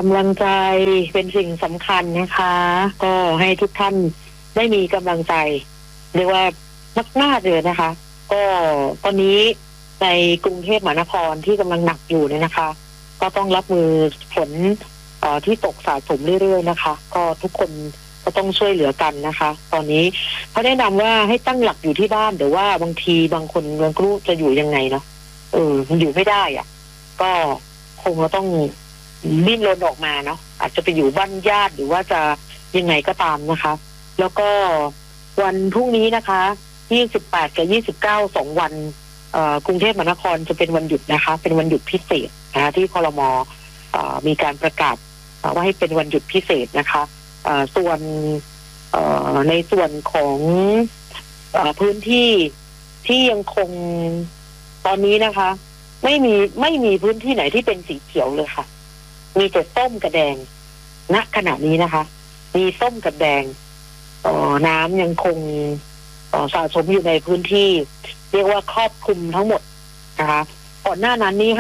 ำลังใจเป็นสิ่งสำคัญนะคะก็ให้ทุกท่านได้มีกำลังใจเรียกว่ามากๆเลยนะคะก็ตอนนี้ในกรุงเทพมหานครที่กำลังหนักอยู่เนี่ยนะคะก็ต้องรับมือฝนที่ตกสะสมเรื่อยๆนะคะก็ทุกคนก็ต้องช่วยเหลือกันนะคะตอนนี้เขาแนะนำว่าให้ตั้งหลักอยู่ที่บ้านหรือว่าบางทีบางคนบางครูจะอยู่ยังไงเนาะมันอยู่ไม่ได้อ่ะก็คงจะต้องดิ้นรนออกมาเนาะอาจจะไปอยู่บ้านญาติหรือว่าจะยังไงก็ตามนะคะแล้วก็วันพรุ่งนี้นะคะ28กับ29 2 วันกรุงเทพมหานครจะเป็นวันหยุดนะคะเป็นวันหยุดพิเศษนะคะที่ครม.มีการประกาศว่าให้เป็นวันหยุดพิเศษนะคะส่วนในส่วนของพื้นที่ที่ยังคงตอนนี้นะคะไม่มีพื้นที่ไหนที่เป็นสีเขียวเลยค่ะมีแต่ส้มกับแดงณขณะนี้นะคะมีส้มกับแดงน้ำยังคงสะสมอยู่ในพื้นที่เรียกว่าครอบคลุมทั้งหมดนะคะก่อนหน้านั้นนี่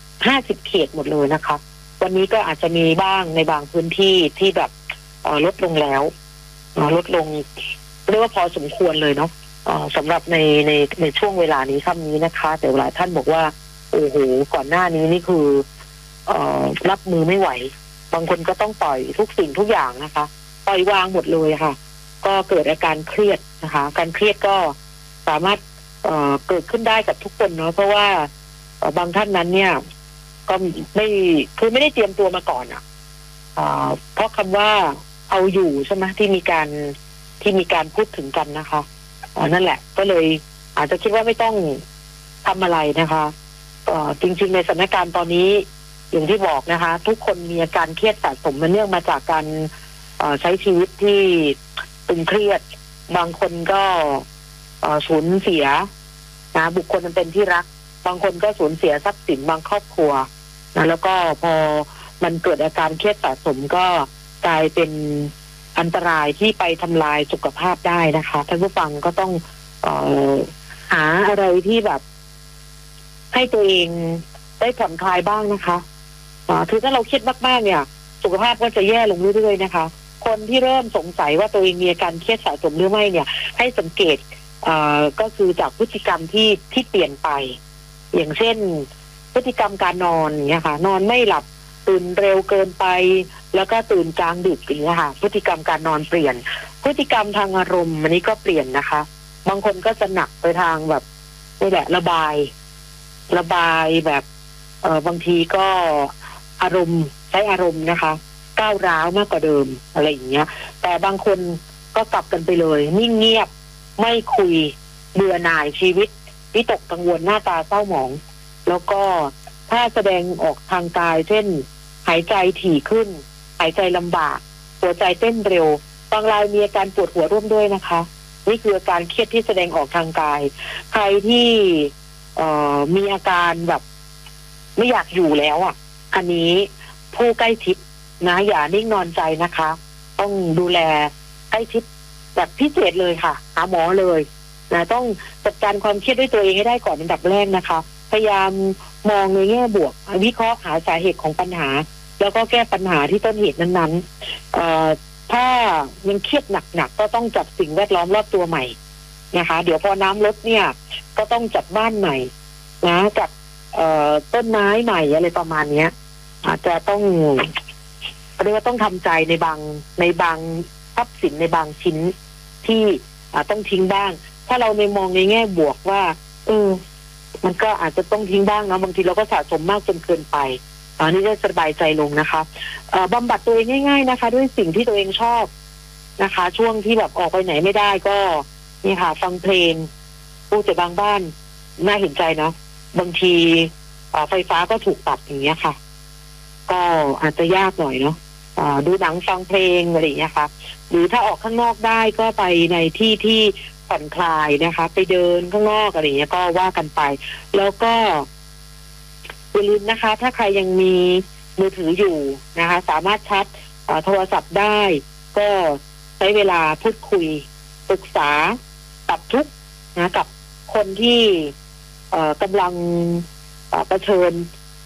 50เขตหมดเลยนะคะวันนี้ก็อาจจะมีบ้างในบางพื้นที่ที่แบบลดลงแล้วลดลงเรียกว่าพอสมควรเลยเนาะสำหรับในช่วงเวลานี้ค่ำนี้นะคะแต่หลายท่านบอกว่าโอ้โหก่อนหน้านี้นี่คือรับมือไม่ไหวบางคนก็ต้องปล่อยทุกสิ่งทุกอย่างนะคะปล่อยวางหมดเลยค่ะก็เกิดอาการเครียดนะคะการเครียดก็สามารถเกิดขึ้นได้กับทุกคนเนาะเพราะว่าบางท่านนั้นเนี่ยก็ไม่ได้เตรียมตัวมาก่อนอ่ะเพราะคำว่าเอาอยู่ใช่ไหมที่มีการพูดถึงกันนะคะนั่นแหละก็เลยอาจจะคิดว่าไม่ต้องทำอะไรนะคะจริงๆในสถานการณ์ตอนนี้อย่างที่บอกนะคะทุกคนมีอาการเครียดสะสมมาเนื่องมาจากการใช้ชีวิตที่ตึงเครียดบางคนก็สูญเสียนะบุคคลมันเป็นที่รักบางคนก็สูญเสียทรัพย์สินบางครอบครัวนะแล้วก็พอมันเกิดอาการเครียดสะสมก็กลายเป็นอันตรายที่ไปทำลายสุขภาพได้นะคะท่านผู้ฟังก็ต้องหาอะไรที่แบบให้ตัวเองได้ผ่อนคลายบ้างนะคะคือถ้าเราเครียดมากๆเนี่ยสุขภาพก็จะแย่ลงเรื่อยๆนะคะคนที่เริ่มสงสัยว่าตัวเองมีอาการเครียดสะสมหรือไม่เนี่ยให้สังเกตก็คือจากพฤติกรรมที่เปลี่ยนไปอย่างเช่นพฤติกรรมการนอนเนี่ยค่ะนอนไม่หลับตื่นเร็วเกินไปแล้วก็ตื่นกลางดึกอย่างเงี้ยค่ะพฤติกรรมการนอนเปลี่ยนพฤติกรรมทางอารมณ์อันนี้ก็เปลี่ยนนะคะบางคนก็จะหนักไปทางแบบนี่แหละระบายแบบบางทีก็ใช้อารมณ์นะคะก้าวร้าวมากกว่าเดิมอะไรอย่างเงี้ยแต่บางคนก็กลับกันไปเลยนิ่งเงียบไม่คุยเบื่อหน่ายชีวิตวิตกกังวลหน้าตาเศร้าหมองแล้วก็ถ้าแสดงออกทางกายเช่นหายใจถี่ขึ้นหายใจลำบากหัวใจเต้นเร็วบางรายมีอาการปวดหัวร่วมด้วยนะคะนี่คืออาการเครียดที่แสดงออกทางกายใครที่มีอาการแบบไม่อยากอยู่แล้วอ่ะอันนี้ผู้ใกล้ชิดนะอย่านิ่งนอนใจนะคะต้องดูแลใกล้ชิดแบบพิเศษเลยค่ะหาหมอเลยนะต้องจัดการความเครียดด้วยตัวเองให้ได้ก่อนอันดับแรกนะคะพยายามมองในแง่บวกวิเคราะห์หาสาเหตุของปัญหาแล้วก็แก้ปัญหาที่ต้นเหตุนั้นๆถ้ายังเครียดหนักๆก็ต้องจัดสิ่งแวดล้อมรอบตัวใหม่นะคะเดี๋ยวพอน้ำลดเนี่ยก็ต้องจัดบ้านใหม่นะจัดต้นไม้ใหม่อะไรประมาณเนี้ยอาจจะต้องเรียกว่าต้องทำใจในบางทรัพย์สินในบางชิ้นที่ต้องทิ้งบ้างถ้าเราในมองในแง่บวกว่ามันก็อาจจะต้องทิ้งบ้างนะบางทีเราก็สะสมมากจนเกินไปอันนี้จะสบายใจลงนะคะบำบัดตัวเองง่ายๆนะคะด้วยสิ่งที่ตัวเองชอบนะคะช่วงที่แบบออกไปไหนไม่ได้ก็นี่ค่ะฟังเพลงแต่บางบ้านน่าเห็นใจเนาะบางทีไฟฟ้าก็ถูกตัดอย่างเงี้ยค่ะก็อาจจะยากหน่อยเนาะดูหนังฟังเพลงอะไรอย่างเงี้ยค่ะหรือถ้าออกข้างนอกได้ก็ไปในที่ผ่อนคลายนะคะไปเดินข้างนอกอะไรอย่างเงี้ยก็ว่ากันไปแล้วก็อย่าลืมนะคะถ้าใครยังมีมือถืออยู่นะคะสามารถชาร์จโทรศัพท์ได้ก็ใช้เวลาพูดคุยปรึกษาปรับทุกข์นะกับคนที่กำลังเผชิญ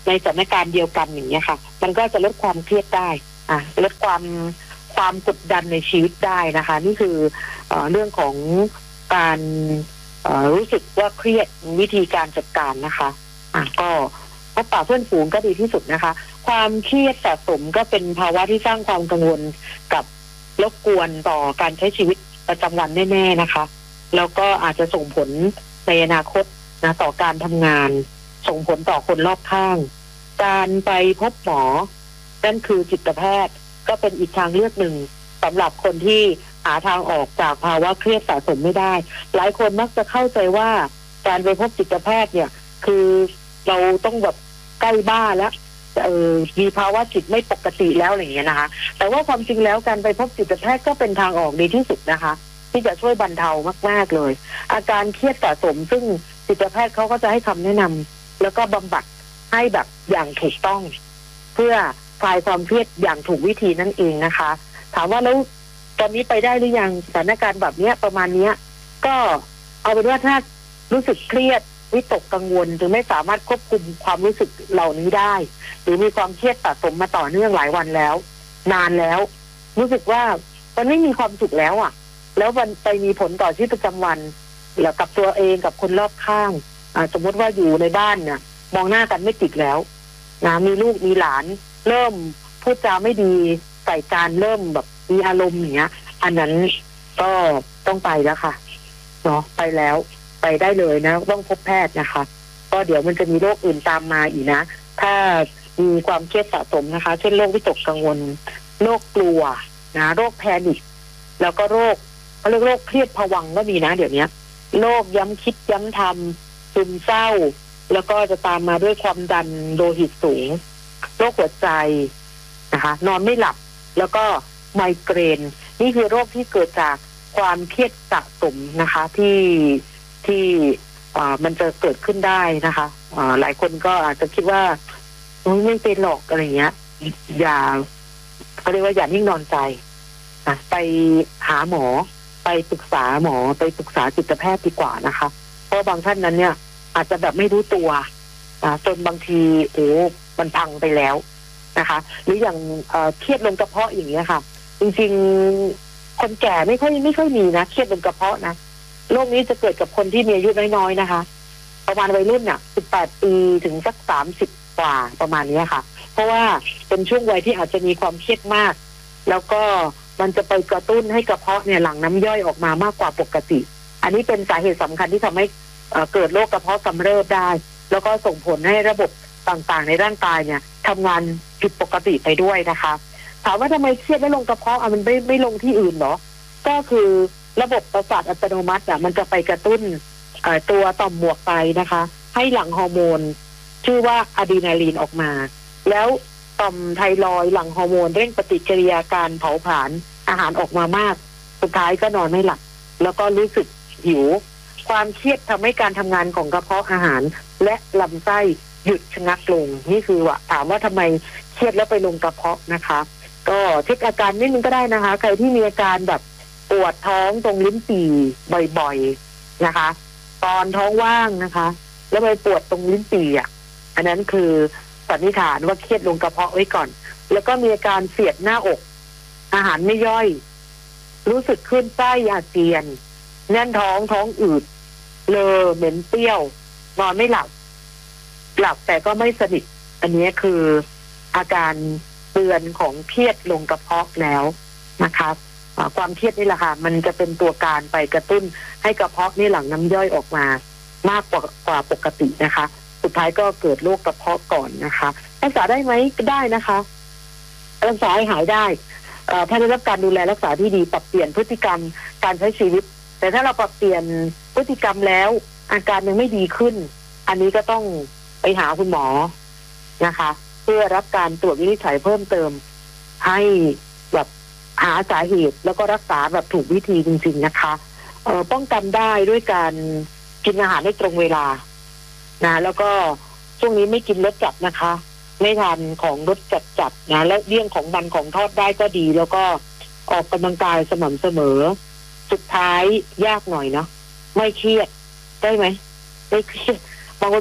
ในสถานการณ์เดียวกันอย่างเงี้ยค่ะมันก็จะลดความเครียดได้ลดความกดดันในชีวิตได้นะคะนี่คือเรื่องของการรู้สึกว่าเครียดวิธีการจัดการนะคะก็พบปะเพื่อนฝูงก็ดีที่สุดนะคะความเครียดสะสมก็เป็นภาวะที่สร้างความกังวลกับรบกวนต่อการใช้ชีวิตประจำวันแน่ๆนะคะแล้วก็อาจจะส่งผลในอนาคตนะต่อการทำงานส่งผลต่อคนรอบข้างการไปพบหมอนั่นคือจิตแพทย์ก็เป็นอีกทางเลือกหนึ่งสำหรับคนที่หาทางออกจากภาวะเครียดสะสมไม่ได้หลายคนมักจะเข้าใจว่าการไปพบจิตแพทย์เนี่ยคือเราต้องแบบใกล้บ้าแล้วมีภาวะจิตไม่ปกติแล้วอย่างเงี้ยนะคะแต่ว่าความจริงแล้วการไปพบจิตแพทย์ก็เป็นทางออกดีที่สุดนะคะที่จะช่วยบรรเทามากๆเลยอาการเครียดสะสมซึ่งจิตแพทย์เขาก็จะให้คำแนะนำแล้วก็บำบัดให้แบบอย่างถูกต้องเพื่อคลายความเครียดอย่างถูกวิธีนั่นเองนะคะถามว่าแล้วตอนนี้ไปได้หรือยังสถานการณ์แบบนี้ประมาณนี้ก็เอาเป็นว่าถ้ารู้สึกเครียดวิตกกังวลหรือไม่สามารถควบคุมความรู้สึกเหล่านี้ได้หรือมีความเครียดสะสมมาต่อเนื่องหลายวันแล้วนานแล้วรู้สึกว่ามันไม่มีความสุขแล้วแล้วมันไปมีผลต่อชีวิตประจำวันแล้วกับตัวเองกับคนรอบข้างสมมติว่าอยู่ในบ้านเนี่ยมองหน้ากันไม่ติดแล้วนะมีลูกมีหลานเริ่มพูดจาไม่ดีใส่การเริ่มแบบมีอารมณ์อย่างเงี้ยอันนั้นก็ต้องไปแล้วค่ะเนาะไปแล้วไปได้เลยนะต้องพบแพทย์นะคะก็เดี๋ยวมันจะมีโรคอื่นตามมาอีกนะถ้ามีความเครียดสะสมนะคะเช่นโรควิตกกังวลโรคกลัวนะโรคแพนิคแล้วก็โรคเขาเรียกโรคเครียดภวังค์ก็มีนะเดี๋ยวนี้โรคย้ำคิดย้ำทำซึมเศร้าแล้วก็จะตามมาด้วยความดันโลหิตสูงโรคหัวใจนะคะนอนไม่หลับแล้วก็ไมเกรนนี่คือโรคที่เกิดจากความเครียดสะสมนะคะที่มันจะเกิดขึ้นได้นะคะหลายคนก็อาจจะคิดว่าไม่เป็นหรอกอะไรเงี้ยอย่าเขาเรียกว่าอย่านิ่งนอนใจไปหาหมอไปปรึกษาหมอไปปรึกษาจิตแพทย์ดีกว่านะคะเพราะบางท่านนั้นเนี่ยอาจจะแบบไม่รู้ตัวจนบางทีมันพังไปแล้วนะคะหรืออย่างเครียดลงกระเพาะอย่างเงี้ยค่ะจริงๆคนแก่ไม่ค่อยมีนะเครียดลงกระเพาะนะโรคนี้จะเกิดกับคนที่มีอายุน้อยๆนะคะประมาณวัยรุ่นเนี่ย18 ปีถึงสัก30กว่าประมาณนี้ค่ะเพราะว่าเป็นช่วงวัยที่อาจจะมีความเครียดมากแล้วก็มันจะไปกระตุ้นให้กระเพาะเนี่ยหลั่งน้ำย่อยออกมามากกว่าปกติอันนี้เป็นสาเหตุสำคัญที่ทำให้เกิดโรคกระเพาะกำเริบได้แล้วก็ส่งผลให้ระบบต่างๆในร่างกายเนี่ยทำงานผิดปกติไปด้วยนะคะถามว่าทำไมเครียดไม่ลงกระเพาะมันไม่ลงที่อื่นเหรอก็คือระบบประสาทอัตโนมัติมันจะไปกระตุ้นตัวต่อมหมวกไตนะคะให้หลั่งฮอร์โมนชื่อว่าอะดรีนาลีนออกมาแล้วต่อมไทรอยด์หลั่งฮอร์โมนเร่งปฏิกิริยาการเผาผลาญอาหารออกมามากสุดท้ายก็นอนไม่หลับแล้วก็รู้สึกหิวความเครียดทำให้การทำงานของกระเพาะอาหารและลำไส้หยุดชะงักลงนี่คือว่าถามว่าทำไมเครียดแล้วไปลงกระเพาะนะคะก็เช็คอาการนิดนึงก็ได้นะคะใครที่มีอาการแบบปวดท้องตรงลิ้นปี่บ่อยๆนะคะตอนท้องว่างนะคะแล้วไปปวดตรงลิ้นปี่อันนั้นคือสันนิษฐานว่าเครียดลงกระเพาะไว้ก่อนแล้วก็มีอาการเสียดหน้าอกอาหารไม่ย่อยรู้สึกขึ้นไส้อาเจียนแน่นท้องอืดเลอเหม็นเปรี้ยวนอนไม่หลับแต่ก็ไม่สนิทอันนี้คืออาการเตือนของเครียดลงกระเพาะแล้วนะคะความเครียดนี่แหละค่ะมันจะเป็นตัวการไปกระตุ้นให้กระเพาะนี่หลั่งน้ำย่อยออกมามากกว่าปกตินะคะสุดท้ายก็เกิดโรคกระเพาะก่อนนะคะรักษาได้ไหมก็ได้นะคะรักษาให้หายได้ถ้าได้รับการดูแลรักษาที่ดีปรับเปลี่ยนพฤติกรรมการใช้ชีวิตแต่ถ้าเราปรับเปลี่ยนพฤติกรรมแล้วอาการยังไม่ดีขึ้นอันนี้ก็ต้องไปหาคุณหมอนะคะเพื่อรับการตรวจวินิจฉัยเพิ่มเติมให้แบบหาสาเหตุแล้วก็รักษาแบบถูกวิธีจริงๆนะคะป้องกันได้ด้วยการกินอาหารให้ตรงเวลานะแล้วก็ช่วงนี้ไม่กินรสจัดนะคะไม่ทานของรสจัดนะและเลี่ยงของมันของทอดได้ก็ดีแล้วก็ออกกำลังกายสม่ำเสมอสุดท้ายยากหน่อยเนาะไม่เครียดได้ไหมไม่เครียดบางคนบอก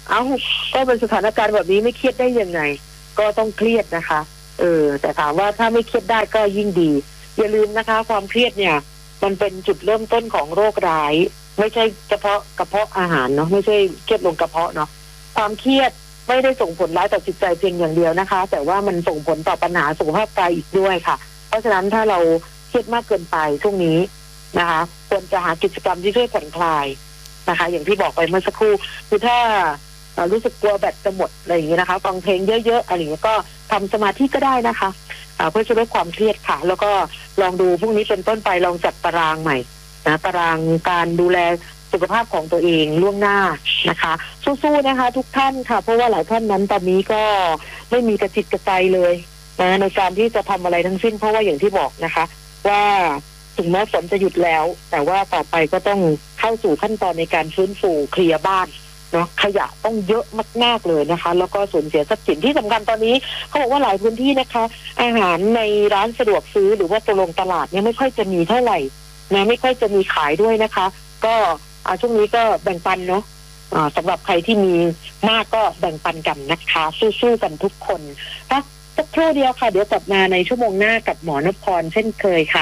ก็เป็นสถานการณ์แบบนี้ไม่เครียดได้ยังไงก็ต้องเครียดนะคะแต่ถามว่าถ้าไม่เครียดได้ก็ยิ่งดีอย่าลืมนะคะความเครียดเนี่ยมันเป็นจุดเริ่มต้นของโรคร้ายไม่ใช่เฉพาะกระเพาะอาหารเนาะไม่ใช่เครียดลงกระเพาะเนาะความเครียดไม่ได้ส่งผลร้ายต่อจิตใจเพียงอย่างเดียวนะคะแต่ว่ามันส่งผลต่อปัญหาสุขภาพกายอีกด้วยค่ะเพราะฉะนั้นถ้าเราเครียดมากเกินไปช่วงนี้นะคะควรจะหากิจกรรมที่ช่วยผ่อนคลายนะคะอย่างที่บอกไปเมื่อสักครู่คือถ้ารู้สึกกลัวแบตจะหมดอะไรอย่างเงี้ยนะคะฟังเพลงเยอะๆอะไรอย่างเงี้ยก็ทำสมาธิก็ได้นะคะเพื่อจะลดความเครียดค่ะแล้วก็ลองดูพรุ่งนี้เป็นต้นไปลองจัดตารางใหม่นะตารางการดูแลสุขภาพของตัวเองล่วงหน้านะคะสู้ๆนะคะทุกท่านค่ะเพราะว่าหลายท่านนั้นตอนนี้ก็ไม่มีกระจิตกระใจเลยนะในการที่จะทำอะไรทั้งสิ้นเพราะว่าอย่างที่บอกนะคะว่าถึงแม้ฝนจะหยุดแล้วแต่ว่าต่อไปก็ต้องเข้าสู่ขั้นตอนในการฟื้นฟูเคลียร์บ้านเนาะขยะต้องเยอะมากๆเลยนะคะแล้วก็สูญเสียทรัพย์สินที่สำคัญตอนนี้เขาบอกว่าหลายพื้นที่นะคะอาหารในร้านสะดวกซื้อหรือว่าตลาดเนี่ยไม่ค่อยจะมีเท่าไหร่นะไม่ค่อยจะมีขายด้วยนะคะก็ช่วงนี้ก็แบ่งปันเนาะสำหรับใครที่มีมากก็แบ่งปันกันนะคะสู้ๆกันทุกคนสักครู่เดียวค่ะเดี๋ยวกลับมาในชั่วโมงหน้ากับหมอนพรเช่นเคยค่ะ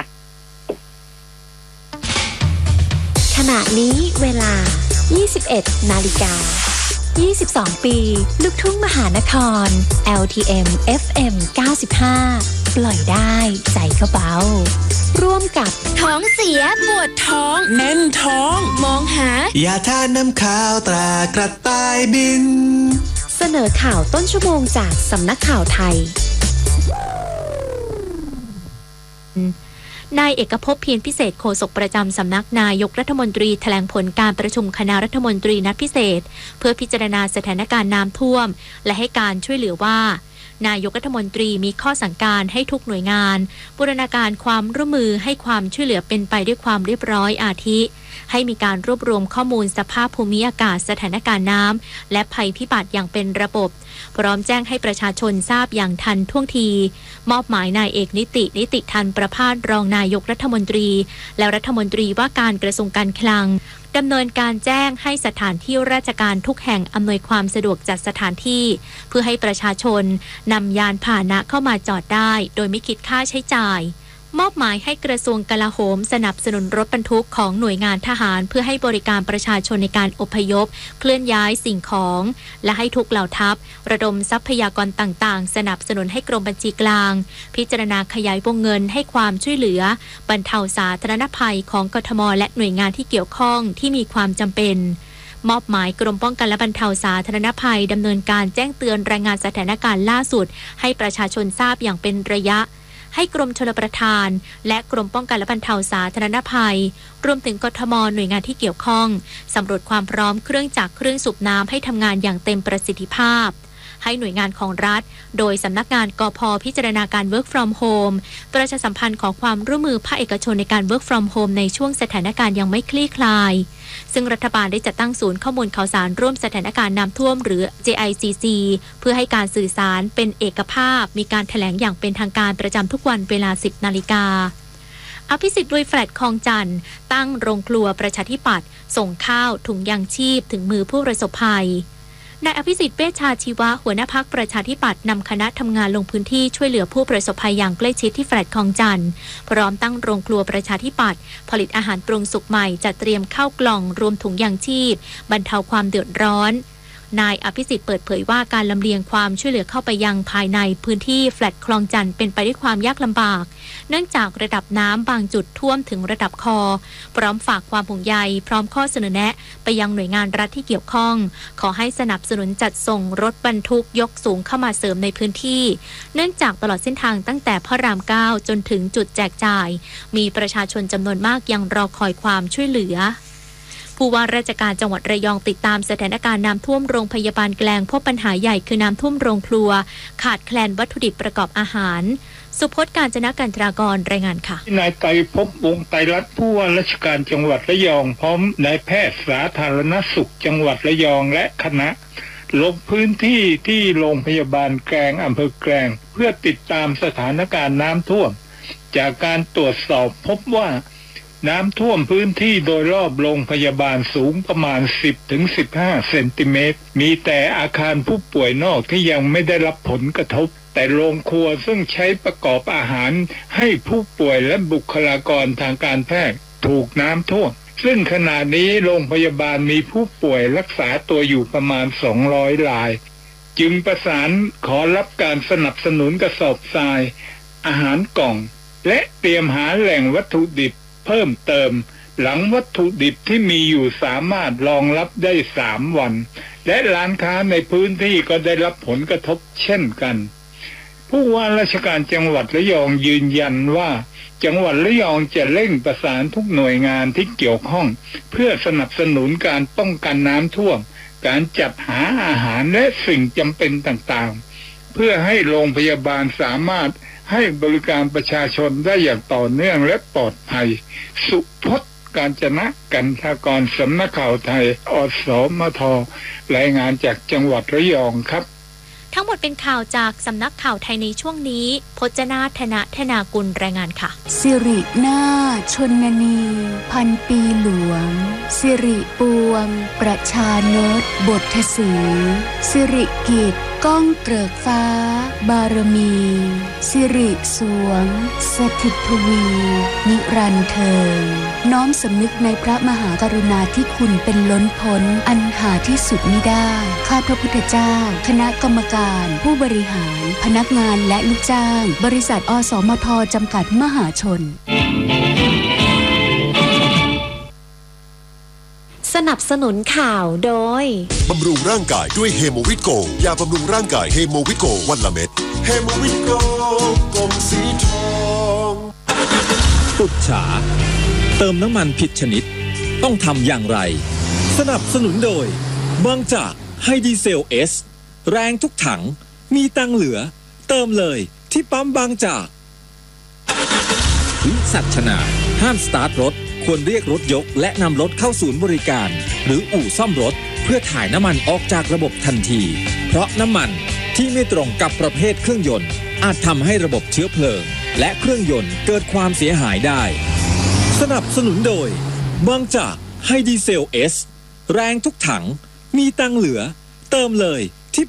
ขณะนี้เวลา 21 นาฬิกา 22 ปีลูกทุ่งมหานคร LTM FM 95 ปล่อยได้ใจก็เบาร่วมกับท้องเสียปวดท้องแน่นท้องมองหายาทาน้ำข้าวตรากระต่ายบินเสนอข่าวต้นชั่วโมงจากสำนักข่าวไทยนายเอกภพเพียรพิเศษโฆษกประจำสำนักนายกรัฐมนตรีแถลงผลการประชุมคณะรัฐมนตรีนัดพิเศษเพื่อพิจารณาสถานการณ์น้ำท่วมและให้การช่วยเหลือว่านายกรัฐมนตรีมีข้อสั่งการให้ทุกหน่วยงานบูรณาการความร่วมมือให้ความช่วยเหลือเป็นไปด้วยความเรียบร้อยอาทิให้มีการรวบรวมข้อมูลสภาพภูมิอากาศสถานการณ์น้ำและภัยพิบัติอย่างเป็นระบบพร้อมแจ้งให้ประชาชนทราบอย่างทันท่วงทีมอบหมายนายเอกนิติทันประภาสรองนายกรัฐมนตรีและรัฐมนตรีว่าการกระทรวงการคลังดำเนินการแจ้งให้สถานที่ราชการทุกแห่งอำนวยความสะดวกจัดสถานที่เพื่อให้ประชาชนนำยานพาหนะเข้ามาจอดได้โดยไม่คิดค่าใช้จ่ายมอบหมายให้กระทรวงกลาโหมสนับสนุนรถบรรทุกของหน่วยงานทหารเพื่อให้บริการประชาชนในการอพยพเคลื่อนย้ายสิ่งของและให้ทุกเหล่าทัพระดมทรัพยากรต่างๆสนับสนุนให้กรมบัญชีกลางพิจารณาขยายวงเงินให้ความช่วยเหลือบรรเทาสาธารณภัยของกทมและหน่วยงานที่เกี่ยวข้องที่มีความจำเป็นมอบหมายกรมป้องกันและบรรเทาสาธารณภัยดำเนินการแจ้งเตือนรายงานสถานการณ์ล่าสุดให้ประชาชนทราบอย่างเป็นระยะให้กรมชลประทานและกรมป้องกันและบรรเทาสาธารณภัยรวมถึงกทมหน่วยงานที่เกี่ยวข้องสำรวจความพร้อมเครื่องจักรเครื่องสูบน้ำให้ทำงานอย่างเต็มประสิทธิภาพให้หน่วยงานของรัฐโดยสำนักงานกพ.พิจารณาการ Work from Home ประชาสัมพันธ์ขอความร่วมมือภาคเอกชนในการ Work from Home ในช่วงสถานการณ์ยังไม่คลี่คลายซึ่งรัฐบาลได้จัดตั้งศูนย์ข้อมูลข่าวสารร่วมสถานการณ์น้ำท่วมหรือ JICC เพื่อให้การสื่อสารเป็นเอกภาพมีการแถลงอย่างเป็นทางการประจำทุกวันเวลา 10 นาฬิกาอภิสิทธิ์ลุยแฟลตคลองจันทร์ตั้งโรงครัวประชาธิปัตย์ส่งข้าวถุงยางชีพถึงมือผู้ประสบภัยนายอภิสิทธิ์เวชชาชีวะหัวหน้าพรรคประชาธิปัตย์นำคณะทำงานลงพื้นที่ช่วยเหลือผู้ประสบภัยอย่างใกล้ชิดที่แฟลตคลองจันทร์พร้อมตั้งโรงครัวประชาธิปัตย์ผลิตอาหารปรุงสุกใหม่จัดเตรียมข้าวกล่องรวมถุงยางชีพบรรเทาความเดือดร้อนนายอภิสิทธิ์เปิดเผยว่าการลำเลียงความช่วยเหลือเข้าไปยังภายในพื้นที่แฟลตคลองจันทร์เป็นไปด้วยความยากลำบากเนื่องจากระดับน้ำบางจุดท่วมถึงระดับคอพร้อมฝากความห่วงใยพร้อมข้อเสนอแนะไปยังหน่วยงานรัฐที่เกี่ยวข้องขอให้สนับสนุนจัดส่งรถบรรทุกยกสูงเข้ามาเสริมในพื้นที่เนื่องจากตลอดเส้นทางตั้งแต่พระราม 9จนถึงจุดแจกจ่ายมีประชาชนจำนวนมากยังรอคอยความช่วยเหลือผู้ว่าราชการจังหวัดระยองติดตามสถานการณ์น้ำท่วมโรงพยาบาลแกลงพบปัญหาใหญ่คือน้ำท่วมโรงครัวขาดแคลนวัตถุดิบประกอบอาหารสุพจน์กาญจนกันตรากรรายงานค่ะนายไตรภพวงศ์ไตรรัตน์ผู้ว่าราชการจังหวัดระยองพร้อมนายแพทย์สาธารณสุขจังหวัดระยองและคณะลงพื้นที่ที่โรงพยาบาลแกลงอำเภอแกลงเพื่อติดตามสถานการณ์น้ำท่วมจากการตรวจสอบพบว่าน้ำท่วมพื้นที่โดยรอบโรงพยาบาลสูงประมาณ 10-15 เซนติเมตรมีแต่อาคารผู้ป่วยนอกที่ยังไม่ได้รับผลกระทบแต่โรงครัวซึ่งใช้ประกอบอาหารให้ผู้ป่วยและบุคลากรทางการแพทย์ถูกน้ำท่วมซึ่งขณะนี้โรงพยาบาลมีผู้ป่วยรักษาตัวอยู่ประมาณ200 รายจึงประสานขอรับการสนับสนุนกระสอบทรายอาหารกล่องและเตรียมหาแหล่งวัตถุดิบเพิ่มเติมหลังวัตถุดิบที่มีอยู่สามารถรองรับได้3 วันและร้านค้าในพื้นที่ก็ได้รับผลกระทบเช่นกันผู้ว่าราชการจังหวัดระยองยืนยันว่าจังหวัดระยองจะเร่งประสานทุกหน่วยงานที่เกี่ยวข้องเพื่อสนับสนุนการป้องกันน้ำท่วมการจัดหาอาหารและสิ่งจำเป็นต่างๆเพื่อให้โรงพยาบาลสามารถให้บริการประชาชนได้อย่างต่อเนื่องและปลอดภัยสุพจน์ กาญจนะกันทากรสำนักข่าวไทยอสมทรายงานจากจังหวัดระยองครับทั้งหมดเป็นข่าวจากสำนักข่าวไทยในช่วงนี้พจนาธนะธนากุลรายงานค่ะสิรินาชนนีพันปีหลวงสิริปวงประชานตบทสีสิริกิจก้องเกริกฟ้าบารมีสิริสวงสถิตทวีนิรันดร์เทิงน้อมสำนึกในพระมหากรุณาธิคุณเป็นล้นพ้นอันหาที่สุดมิได้ข้าพระพุทธเจ้าคณะกรรมการผู้บริหารพนักงานและลูกจ้างบริษัทอสมทจำกัดมหาชนสนับสนุนข่าวโดยบำรุงร่างกายด้วยเฮโมวิตโกยาบำรุงร่างกายเฮโมวิตโกวันละเม็ดเฮโมวิตโกกลมสีทองปุจฉาเติมน้ำมันผิดชนิดต้องทำอย่างไรสนับสนุนโดยบางจากไฮดีเซลเอสแรงทุกถังมีตังเหลือเติมเลยที่ปั๊มบางจากวิสัชนาห้ามสตาร์ทรถควรเรียกรถยกและนำรถเข้าศูนย์บริการหรืออู่ซ่อมรถเพื่อถ่ายน้ำมันออกจากระบบทันทีเพราะน้ำมันที่ไม่ตรงกับประเภทเครื่องยนต์อาจทำให้ระบบเชื้อเพลิงและเครื่องยนต์เกิดความเสียหายได้สนับสนุนโดยบางจากไฮดีเซลเอสแรงทุกถังมีตังเหลือเติมเลย